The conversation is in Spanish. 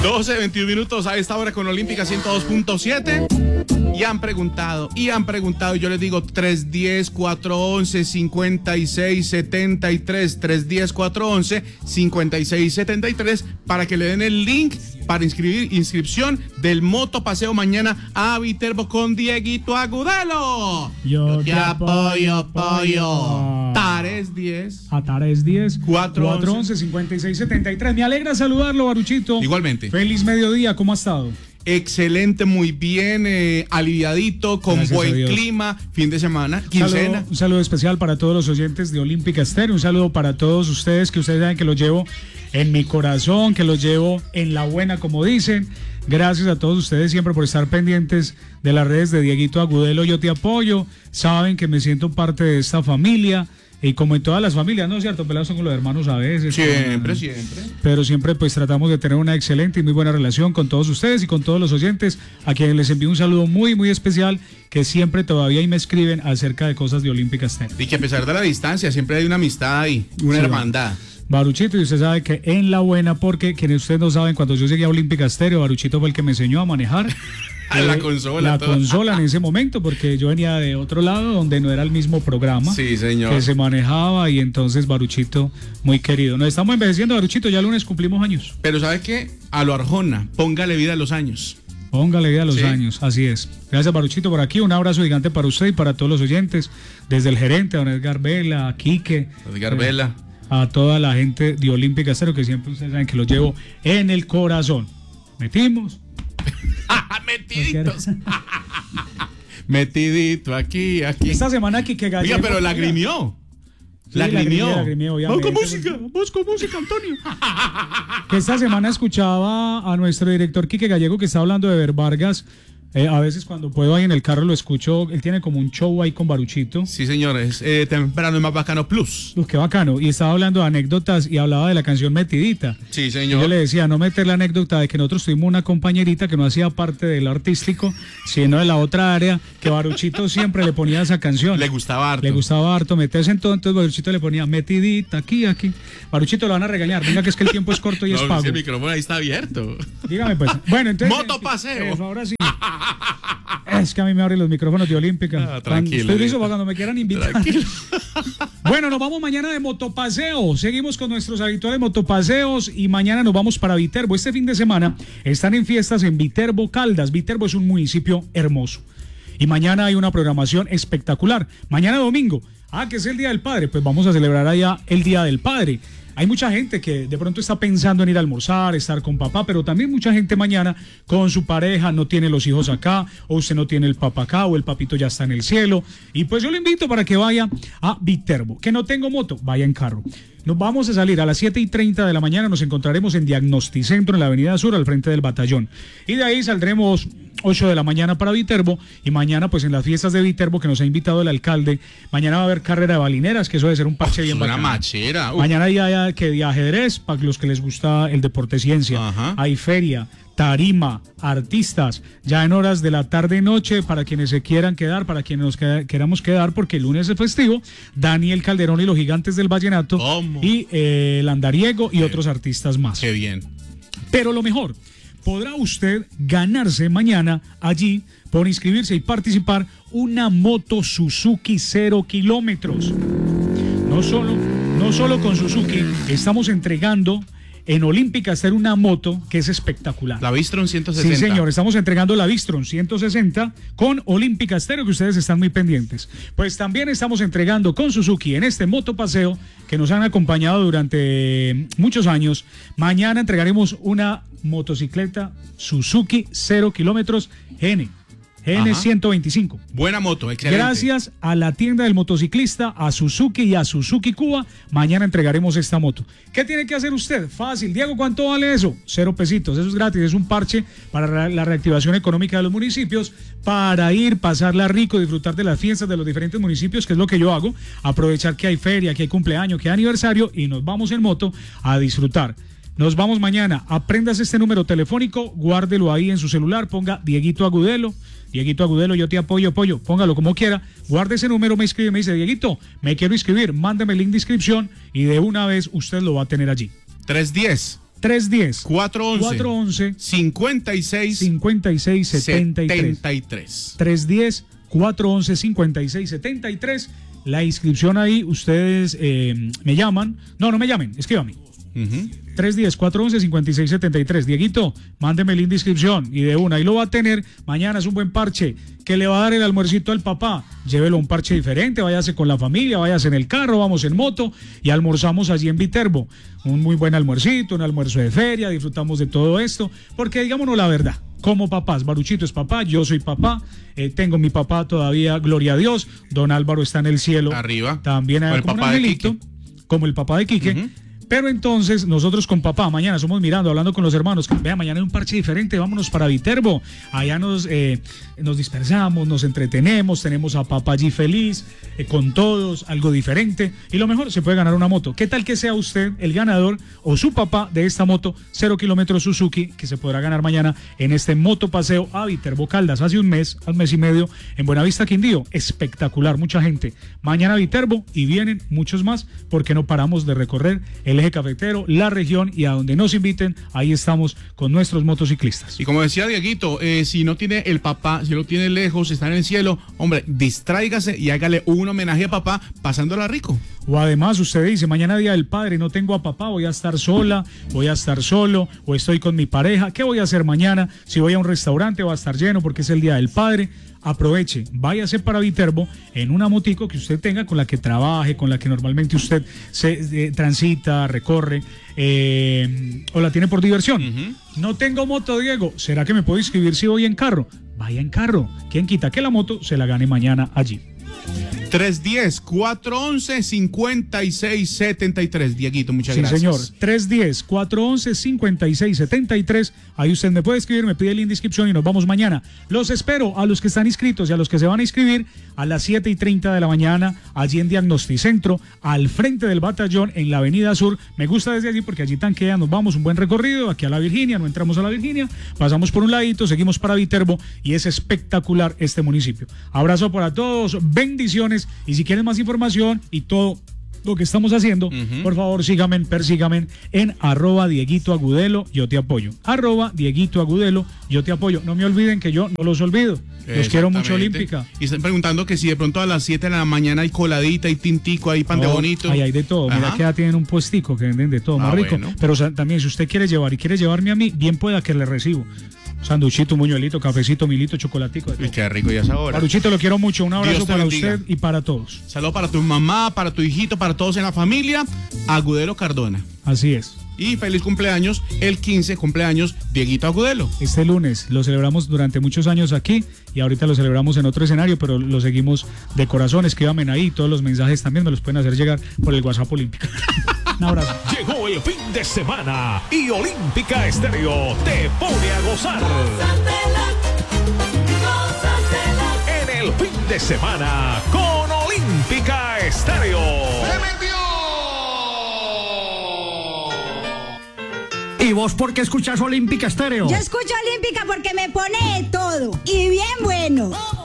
12:21 minutos a esta hora con Olímpica 102.7. Y han preguntado, y yo les digo 310-411-5673, 310-411-5673, para que le den el link para inscripción del motopaseo mañana a Viterbo con Dieguito Agudelo. Yo te apoyo, pollo. Tares 10. A Tares 10. 411-5673. Me alegra saludarlo, Baruchito. Igualmente. Feliz mediodía, ¿cómo ha estado? Excelente, muy bien, aliviadito, con Gracias buen clima, fin de semana, quincena. Un saludo especial para todos los oyentes de Olímpica Estéreo, un saludo para todos ustedes, que ustedes saben que los llevo en mi corazón, que los llevo en la buena, como dicen. Gracias a todos ustedes siempre por estar pendientes de las redes de Dieguito Agudelo. Yo te apoyo, saben que me siento parte de esta familia. Y como en todas las familias, ¿no es cierto? Pelados son con los hermanos a veces. Siempre. Pero siempre pues tratamos de tener una excelente y muy buena relación con todos ustedes y con todos los oyentes, a quienes les envío un saludo muy, muy especial, que siempre todavía ahí me escriben acerca de cosas de Olímpica Estéreo. Y que a pesar de la distancia, siempre hay una amistad ahí, una hermandad. Baruchito, y usted sabe que en la buena, porque quienes ustedes no saben, cuando yo llegué a Olímpica Estéreo, Baruchito fue el que me enseñó a manejar. La consola en ese momento, porque yo venía de otro lado donde no era el mismo programa. Sí, señor. Que se manejaba, y entonces Baruchito, muy querido. Nos estamos envejeciendo, Baruchito, ya el lunes cumplimos años. Pero ¿sabe qué? A lo Arjona, póngale vida a los años. Póngale vida a los años, así es. Gracias, Baruchito, por aquí. Un abrazo gigante para usted y para todos los oyentes, desde el gerente, don Edgar Vela, a Quique. Edgar Vela. A toda la gente de Olímpica Estéreo, que siempre ustedes saben que los llevo en el corazón. Metimos. Metiditos. Metidito aquí. Esta semana Quique Gallego. Oiga, pero lagrimió. Sí, lagrimió, obviamente. Busco música, Antonio. Que esta semana escuchaba a nuestro director Quique Gallego, que está hablando de Ver Vargas. A veces cuando puedo ahí en el carro lo escucho. Él tiene como un show ahí con Baruchito. Sí, señores. Temprano es más bacano plus. Qué bacano. Y estaba hablando de anécdotas y hablaba de la canción Metidita. Sí, señor. Y yo le decía, no meter la anécdota de que nosotros tuvimos una compañerita que no hacía parte del artístico, sino de la otra área, que Baruchito siempre le ponía esa canción. Le gustaba harto meterse en todo. Entonces Baruchito le ponía Metidita aquí. Baruchito lo van a regañar. Venga, que es que el tiempo es corto y es pago. El micrófono ahí está abierto. Dígame pues. Bueno, entonces. Motopaseo. Ahora sí. Es que a mí me abren los micrófonos de Olímpica. Tranquilo. Estoy listo para cuando me quieran invitar. Bueno, nos vamos mañana de motopaseo. Seguimos con nuestros habituales motopaseos y mañana nos vamos para Viterbo. Este fin de semana están en fiestas en Viterbo, Caldas. Viterbo es un municipio hermoso. Y mañana hay una programación espectacular. Mañana domingo. Que es el Día del Padre. Pues vamos a celebrar allá el Día del Padre. Hay mucha gente que de pronto está pensando en ir a almorzar, estar con papá, pero también mucha gente mañana con su pareja no tiene los hijos acá, o usted no tiene el papá acá, o el papito ya está en el cielo. Y pues yo le invito para que vaya a Viterbo. Que no tengo moto, vaya en carro. Nos vamos a salir a las 7:30 de la mañana, nos encontraremos en Diagnosticentro en la Avenida Sur, al frente del batallón. Y de ahí saldremos 8 de la mañana para Viterbo, y mañana pues en las fiestas de Viterbo que nos ha invitado el alcalde, mañana va a haber carrera de balineras, que eso debe ser un parche bien bacano. Una machera. Mañana hay que de ajedrez, para los que les gusta el deporte ciencia. Ajá. Hay feria, tarima, artistas, ya en horas de la tarde-noche, para quienes se quieran quedar, para quienes nos queramos quedar, porque el lunes es festivo. Daniel Calderón y los Gigantes del Vallenato. ¿Cómo? Y el Andariego y otros artistas más. Qué bien. Pero lo mejor, podrá usted ganarse mañana allí, por inscribirse y participar, una moto Suzuki 0 kilómetros. No solo con Suzuki, estamos entregando en Olímpica Estéreo una moto que es espectacular. La Bistron 160. Sí, señor, estamos entregando la Bistron 160 con Olímpica Estéreo, que ustedes están muy pendientes. Pues también estamos entregando con Suzuki en este motopaseo que nos han acompañado durante muchos años. Mañana entregaremos una motocicleta Suzuki 0 kilómetros GN125. Buena moto, excelente. Gracias a la tienda del motociclista, a Suzuki y a Suzuki Cuba, mañana entregaremos esta moto. ¿Qué tiene que hacer usted? Fácil. Diego, ¿cuánto vale eso? 0 pesitos. Eso es gratis. Es un parche para la reactivación económica de los municipios, para ir, pasarla rico, disfrutar de las fiestas de los diferentes municipios, que es lo que yo hago. Aprovechar que hay feria, que hay cumpleaños, que hay aniversario, y nos vamos en moto a disfrutar. Nos vamos mañana. Aprendas este número telefónico, guárdelo ahí en su celular, ponga Dieguito Agudelo. Dieguito Agudelo, yo te apoyo, póngalo como quiera, guarde ese número, me escribe, me dice, Dieguito, me quiero inscribir, mándeme el link de inscripción y de una vez usted lo va a tener allí. 310 310 411 56 73. 310 411 5673. La inscripción ahí, ustedes me llaman. No me llamen, escríbame. 310-411-5673. Dieguito, mándeme la inscripción y de una, ahí lo va a tener. Mañana es un buen parche que le va a dar el almuercito al papá. Llévelo a un parche diferente, váyase con la familia, váyase en el carro, vamos en moto y almorzamos allí en Viterbo. Un muy buen almuercito, un almuerzo de feria, disfrutamos de todo esto, porque digámonos la verdad, como papás, Baruchito es papá, yo soy papá, tengo mi papá todavía, gloria a Dios, don Álvaro está en el cielo. Arriba. También hay como un angelito, como el papá de Quique. Pero entonces, nosotros con papá, mañana somos mirando, hablando con los hermanos, que vea, mañana hay un parche diferente, vámonos para Viterbo. Allá nos dispersamos, nos entretenemos, tenemos a papá allí feliz, con todos, algo diferente. Y lo mejor, se puede ganar una moto. ¿Qué tal que sea usted el ganador o su papá de esta moto 0 kilómetros Suzuki, que se podrá ganar mañana en este motopaseo a Viterbo Caldas? Hace un mes y medio, en Buenavista, Quindío. Espectacular, mucha gente. Mañana a Viterbo y vienen muchos más, porque no paramos de recorrer el eje cafetero, la región, y a donde nos inviten, ahí estamos con nuestros motociclistas. Y como decía Dieguito, si no tiene el papá, si lo tiene lejos, está en el cielo, hombre, distráigase y hágale un homenaje a papá pasándola rico. O además usted dice, mañana día del padre, no tengo a papá, voy a estar sola, voy a estar solo, o estoy con mi pareja, ¿qué voy a hacer mañana? Si voy a un restaurante va a estar lleno porque es el día del padre. Aproveche, váyase para Viterbo en una motico que usted tenga, con la que trabaje, con la que normalmente usted se transita, recorre, o la tiene por diversión. No tengo moto, Diego, ¿será que me puedo inscribir si voy en carro? Vaya en carro, ¿quién quita que la moto se la gane mañana allí? 310-411-5673. Dieguito, muchas gracias. Sí, señor. 310-411-5673. Ahí usted me puede escribir, me pide la inscripción y nos vamos mañana. Los espero a los que están inscritos y a los que se van a inscribir a las 7:30 de la mañana, allí en Diagnosticentro, al frente del batallón, en la Avenida Sur. Me gusta desde allí porque allí tanquea, nos vamos un buen recorrido, aquí a la Virginia, no entramos a la Virginia, pasamos por un ladito, seguimos para Viterbo y es espectacular este municipio. Abrazo para todos, bendiciones. Y si quieren más información y todo lo que estamos haciendo, por favor persígame en @DieguitoAgudelo, yo te apoyo. @DieguitoAgudelo, yo te apoyo. No me olviden que yo no los olvido. Los quiero mucho, Olímpica. Y están preguntando que si de pronto a las 7 de la mañana hay coladita, hay tintico, hay pan de bonito. Ahí hay de todo. Mira que ya tienen un puestico que venden de todo, más rico. Bueno. Pero también si usted quiere llevar y quiere llevarme a mí, bien pueda que le recibo. Sanduchito, muñuelito, cafecito, milito, chocolatico. Qué rico ya es ahora. Baruchito, lo quiero mucho. Un abrazo para usted y para todos. Saludos para tu mamá, para tu hijito, para todos en la familia. Agudelo Cardona. Así es. Y feliz cumpleaños, el 15 cumpleaños, Dieguito Agudelo. Este lunes lo celebramos durante muchos años aquí y ahorita lo celebramos en otro escenario, pero lo seguimos de corazón. Escríbanme ahí, todos los mensajes también me los pueden hacer llegar por el WhatsApp Olímpica. Un abrazo. Llegó el fin de semana y Olímpica Estéreo te pone a gozar. En el fin de semana con Olímpica Estéreo. ¿Y vos por qué escuchas Olímpica Estéreo? Yo escucho Olímpica porque me pone todo y bien bueno.